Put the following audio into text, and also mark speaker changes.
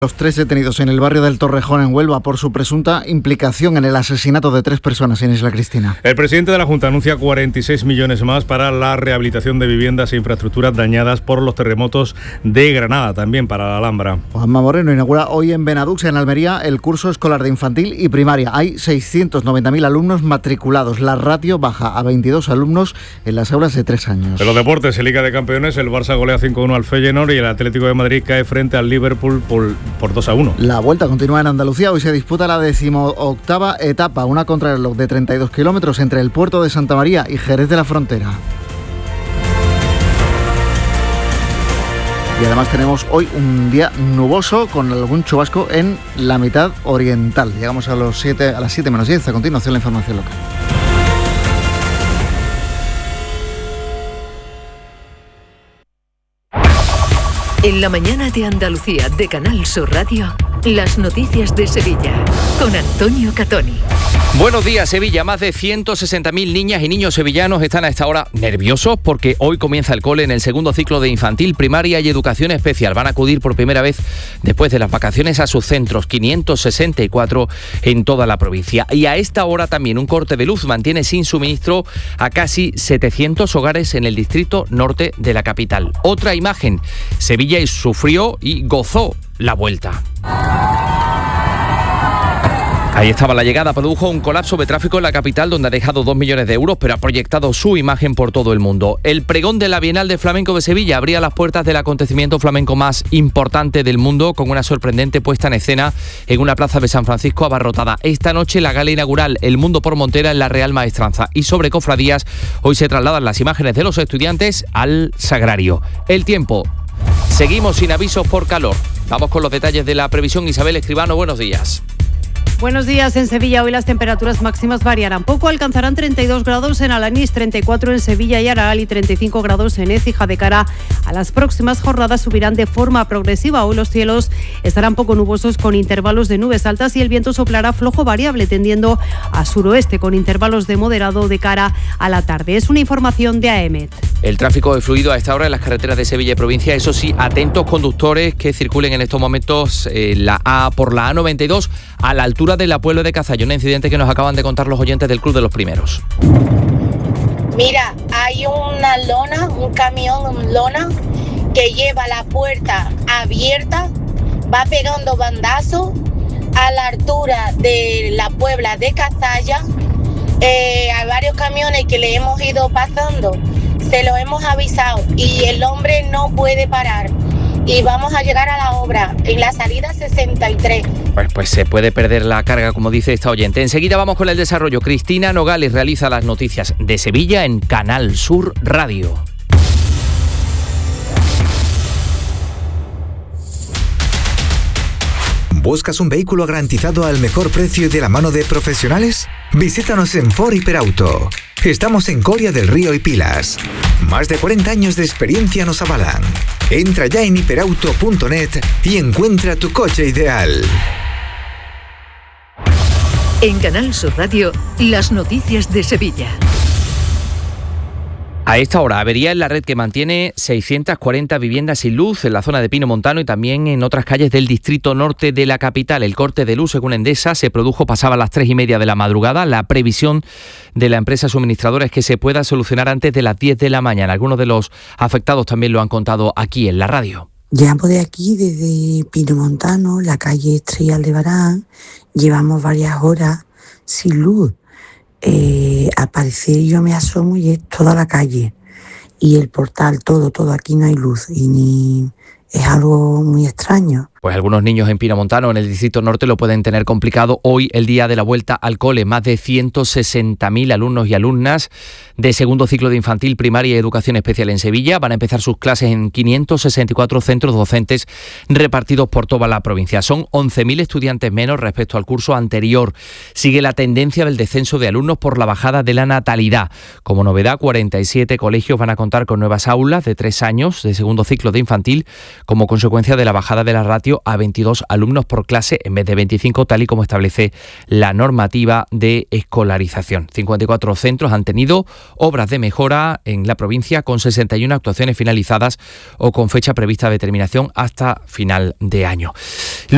Speaker 1: Los 3 detenidos en el barrio del Torrejón, en Huelva, por su presunta implicación en el asesinato de 3 personas en Isla Cristina.
Speaker 2: El presidente de la Junta anuncia 46 millones más para la rehabilitación de viviendas e infraestructuras dañadas por los terremotos de Granada, también para la Alhambra.
Speaker 1: Juanma Moreno inaugura hoy en Benadux, en Almería, el curso escolar de infantil y primaria. Hay 690.000 alumnos matriculados. La ratio baja a 22 alumnos en las aulas de 3 años.
Speaker 2: En los deportes, en Liga de Campeones, el Barça golea 5-1 al Feyenoord y el Atlético de Madrid cae frente al Liverpool por 2-1.
Speaker 1: La Vuelta continúa en Andalucía. Hoy se disputa la 18ª etapa, una contrarreloj de 32 kilómetros entre el puerto de Santa María y Jerez de la Frontera. Y además tenemos hoy un día nuboso con algún chubasco en la mitad oriental. Llegamos a las 7 menos 10. A continuación, la información local.
Speaker 3: En la mañana de Andalucía de Canal Sur Radio, las noticias de Sevilla, con Antonio Catoni.
Speaker 4: Buenos días, Sevilla. Más de 160.000 niñas y niños sevillanos están a esta hora nerviosos porque hoy comienza el cole en el segundo ciclo de infantil, primaria y educación especial. Van a acudir por primera vez después de las vacaciones a sus centros, 564 en toda la provincia. Y a esta hora también un corte de luz mantiene sin suministro a casi 700 hogares en el distrito norte de la capital. Otra imagen, Sevilla sufrió y gozó la vuelta. Ahí estaba la llegada, produjo un colapso de tráfico en la capital donde ha dejado 2 millones de euros, pero ha proyectado su imagen por todo el mundo. El pregón de la Bienal de Flamenco de Sevilla abría las puertas del acontecimiento flamenco más importante del mundo con una sorprendente puesta en escena en una plaza de San Francisco abarrotada. Esta noche la gala inaugural El Mundo por Montera en la Real Maestranza. Y sobre cofradías, hoy se trasladan las imágenes de los estudiantes al Sagrario. El tiempo. Seguimos sin avisos por calor. Vamos con los detalles de la previsión. Isabel Escribano, buenos días.
Speaker 5: Buenos días. En Sevilla hoy las temperaturas máximas variarán poco. Alcanzarán 32 grados en Alanís, 34 en Sevilla y Araal y 35 grados en Écija. De cara a las próximas jornadas subirán de forma progresiva. Hoy los cielos estarán poco nubosos con intervalos de nubes altas y el viento soplará flojo variable tendiendo a suroeste con intervalos de moderado de cara a la tarde. Es una información de AEMET.
Speaker 4: El tráfico es fluido a esta hora en las carreteras de Sevilla y provincia. Eso sí, atentos conductores que circulen en estos momentos por la A92 a la altura de la Puebla de Cazalla, un incidente que nos acaban de contar los oyentes del Club de los Primeros.
Speaker 6: Mira, hay una lona, un camión lona que lleva la puerta abierta, va pegando bandazos a la altura de la Puebla de Cazalla. Hay varios camiones que le hemos ido pasando, se lo hemos avisado y el hombre no puede parar. Y vamos a llegar a la obra en la salida 63.
Speaker 4: Pues se puede perder la carga, como dice esta oyente. Enseguida vamos con el desarrollo. Cristina Nogales realiza las noticias de Sevilla en Canal Sur Radio.
Speaker 7: ¿Buscas un vehículo garantizado al mejor precio y de la mano de profesionales? Visítanos en Ford Hiperauto. Estamos en Coria del Río y Pilas. Más de 40 años de experiencia nos avalan. Entra ya en hiperauto.net y encuentra tu coche ideal.
Speaker 3: En Canal Sur Radio, las noticias de Sevilla.
Speaker 4: A esta hora, avería en la red que mantiene 640 viviendas sin luz en la zona de Pino Montano y también en otras calles del distrito norte de la capital. El corte de luz, según Endesa, se produjo pasaba las 3:30 de la madrugada. La previsión de la empresa suministradora es que se pueda solucionar antes de las 10 de la mañana. Algunos de los afectados también lo han contado aquí en la radio.
Speaker 8: Llevamos de aquí, desde Pino Montano, la calle Estrella Aldebarán, llevamos varias horas sin luz. Al parecer yo me asomo y es toda la calle y el portal, todo, aquí no hay luz y es algo muy extraño.
Speaker 4: Pues algunos niños en Pino Montano, en el distrito norte, lo pueden tener complicado. Hoy, el día de la vuelta al cole, más de 160.000 alumnos y alumnas de segundo ciclo de infantil, primaria y educación especial en Sevilla. Van a empezar sus clases en 564 centros docentes repartidos por toda la provincia. Son 11.000 estudiantes menos respecto al curso anterior. Sigue la tendencia del descenso de alumnos por la bajada de la natalidad. Como novedad, 47 colegios van a contar con nuevas aulas de 3 años de segundo ciclo de infantil como consecuencia de la bajada de la ratio a 22 alumnos por clase en vez de 25, tal y como establece la normativa de escolarización. 54 centros han tenido obras de mejora en la provincia con 61 actuaciones finalizadas o con fecha prevista de terminación hasta final de año.